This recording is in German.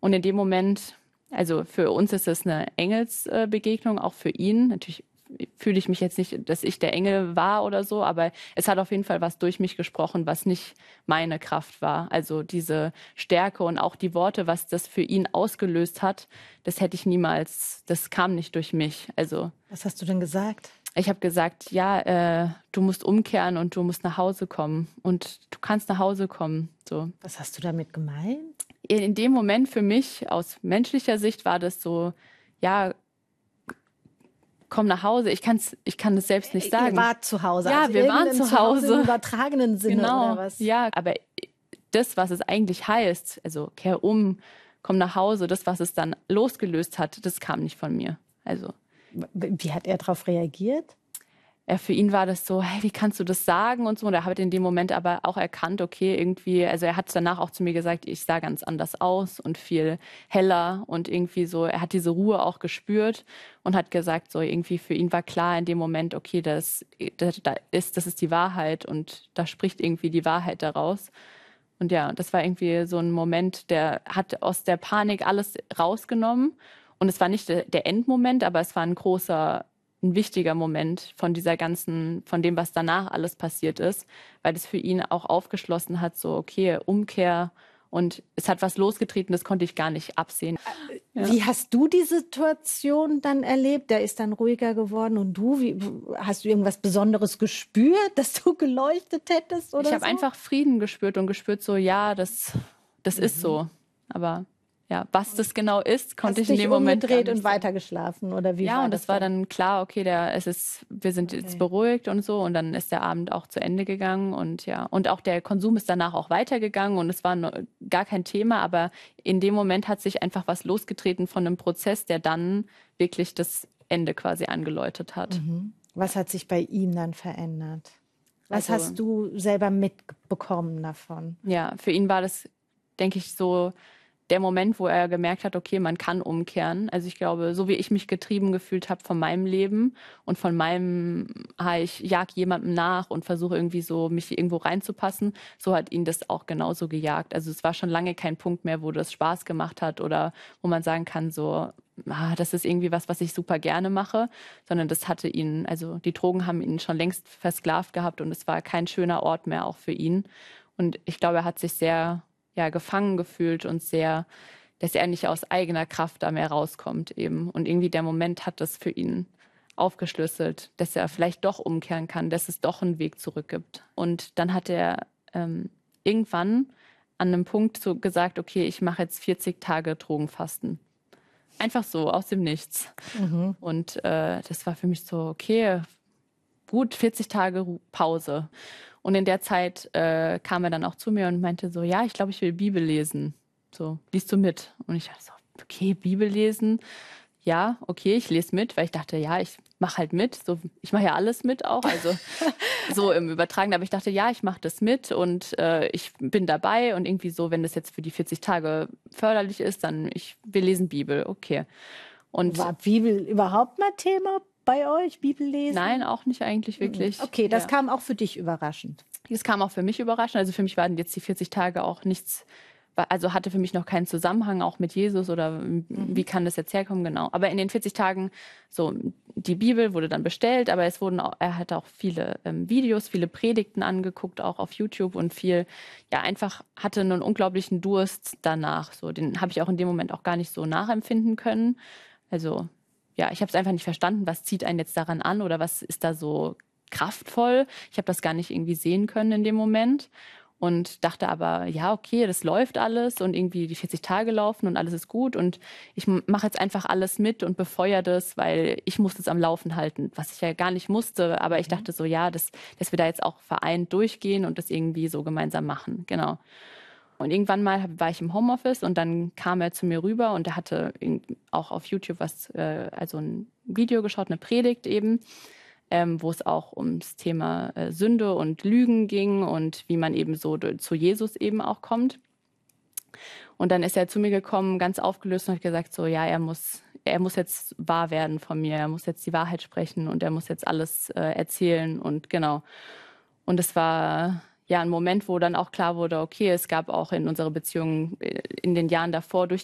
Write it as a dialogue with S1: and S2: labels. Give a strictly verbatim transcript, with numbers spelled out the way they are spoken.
S1: Und in dem Moment, also für uns ist es eine Engelsbegegnung, auch für ihn. Natürlich fühle ich mich jetzt nicht, dass ich der Engel war oder so, aber es hat auf jeden Fall was durch mich gesprochen, was nicht meine Kraft war. Also diese Stärke und auch die Worte, was das für ihn ausgelöst hat, das hätte ich niemals, das kam nicht durch mich. Also
S2: was hast du denn gesagt?
S1: Ich habe gesagt, ja, äh, du musst umkehren und du musst nach Hause kommen und du kannst nach Hause kommen. So.
S2: Was hast du damit gemeint?
S1: In dem Moment für mich, aus menschlicher Sicht, war das so, ja, komm nach Hause. Ich, kann's, ich kann es selbst nicht sagen.
S2: Ihr wart zu Hause.
S1: Ja,
S2: also
S1: wir waren zu Hause.
S2: Im übertragenen Sinne
S1: genau.
S2: oder was?
S1: Ja, aber das, was es eigentlich heißt, also kehr um, komm nach Hause, das, was es dann losgelöst hat, das kam nicht von mir. Also
S2: wie hat er darauf reagiert?
S1: Ja, für ihn war das so, hey, wie kannst du das sagen und so. Und er hat in dem Moment aber auch erkannt, okay, irgendwie, also er hat danach auch zu mir gesagt, ich sah ganz anders aus und viel heller und irgendwie so, er hat diese Ruhe auch gespürt und hat gesagt, so irgendwie für ihn war klar in dem Moment, okay, das, das, das ist, das ist die Wahrheit und da spricht irgendwie die Wahrheit daraus. Und ja, das war irgendwie so ein Moment, der hat aus der Panik alles rausgenommen. Und es war nicht der Endmoment, aber es war ein großer, ein wichtiger Moment von dieser ganzen, von dem, was danach alles passiert ist, weil es für ihn auch aufgeschlossen hat, so okay, Umkehr und es hat was losgetreten, das konnte ich gar nicht absehen.
S2: Ja. Wie hast du die Situation dann erlebt? Der ist dann ruhiger geworden und du, wie, hast du irgendwas Besonderes gespürt, dass du geleuchtet hättest oder
S1: Ich habe
S2: so?
S1: einfach Frieden gespürt und gespürt so, ja, das, das mhm. ist so, aber ja, was das genau ist, konnte
S2: Hast
S1: ich in dem Moment
S2: gar nicht und weiter geschlafen oder wie?
S1: Ja,
S2: war
S1: und das war dann klar, okay, der, es ist, wir sind okay. jetzt beruhigt und so und dann ist der Abend auch zu Ende gegangen und ja, und auch der Konsum ist danach auch weitergegangen und es war no, gar kein Thema, aber in dem Moment hat sich einfach was losgetreten von einem Prozess, der dann wirklich das Ende quasi angeläutet hat.
S2: Mhm. Was hat sich bei ihm dann verändert? Was also, hast du selber mitbekommen davon?
S1: Ja, für ihn war das, denke ich, so der Moment, wo er gemerkt hat, okay, man kann umkehren. Also ich glaube, so wie ich mich getrieben gefühlt habe von meinem Leben und von meinem, ha, ich jag jemandem nach und versuche irgendwie so, mich irgendwo reinzupassen, so hat ihn das auch genauso gejagt. Also es war schon lange kein Punkt mehr, wo das Spaß gemacht hat oder wo man sagen kann, so, ah, das ist irgendwie was, was ich super gerne mache, sondern das hatte ihn, also die Drogen haben ihn schon längst versklavt gehabt und es war kein schöner Ort mehr auch für ihn. Und ich glaube, er hat sich sehr ja, gefangen gefühlt und sehr, dass er nicht aus eigener Kraft da mehr rauskommt eben. Und irgendwie der Moment hat das für ihn aufgeschlüsselt, dass er vielleicht doch umkehren kann, dass es doch einen Weg zurück gibt. Und dann hat er ähm, irgendwann an einem Punkt so gesagt, okay, ich mache jetzt vierzig Tage Drogenfasten. Einfach so, aus dem Nichts. Mhm. Und äh, das war für mich so, okay, gut, vierzig Tage Pause. Und in der Zeit äh, kam er dann auch zu mir und meinte so, ja, ich glaube, ich will Bibel lesen. So, liest du mit? Und ich dachte so, okay, Bibel lesen. Ja, okay, ich lese mit, weil ich dachte, ja, ich mache halt mit. So, ich mache ja alles mit auch, also so im Übertragen. Aber ich dachte, ja, ich mache das mit und äh, ich bin dabei. Und irgendwie so, wenn das jetzt für die vierzig Tage förderlich ist, dann ich, wir lesen Bibel, okay. Und
S2: war Bibel überhaupt mal Thema bei euch, Bibel lesen?
S1: Nein, auch nicht eigentlich wirklich.
S2: Okay, das
S1: ja.
S2: kam auch für dich überraschend.
S1: Das kam auch für mich überraschend. Also für mich waren jetzt die vierzig Tage auch nichts, also hatte für mich noch keinen Zusammenhang auch mit Jesus oder mhm. wie kann das jetzt herkommen, genau. Aber in den vierzig Tagen, so die Bibel wurde dann bestellt, aber es wurden auch, er hat auch viele ähm, Videos, viele Predigten angeguckt, auch auf YouTube und viel, ja einfach hatte einen unglaublichen Durst danach. So, den habe ich auch in dem Moment auch gar nicht so nachempfinden können. Also ja, ich habe es einfach nicht verstanden, was zieht einen jetzt daran an oder was ist da so kraftvoll. Ich habe das gar nicht irgendwie sehen können in dem Moment und dachte aber, ja, okay, das läuft alles und irgendwie die vierzig Tage laufen und alles ist gut und ich mache jetzt einfach alles mit und befeuere das, weil ich muss das am Laufen halten, was ich ja gar nicht musste, aber ich dachte so, ja, dass, dass wir da jetzt auch vereint durchgehen und das irgendwie so gemeinsam machen, genau. Und irgendwann mal war ich im Homeoffice und dann kam er zu mir rüber und er hatte auch auf YouTube was, äh, also ein Video geschaut, eine Predigt eben, ähm, wo es auch ums Thema äh, Sünde und Lügen ging und wie man eben so zu Jesus eben auch kommt. Und dann ist er zu mir gekommen, ganz aufgelöst und hat gesagt so, ja, er muss, er muss jetzt wahr werden von mir, er muss jetzt die Wahrheit sprechen und er muss jetzt alles äh, erzählen und genau. Und es war ja ein Moment, wo dann auch klar wurde, okay, es gab auch in unserer Beziehung in den Jahren davor durch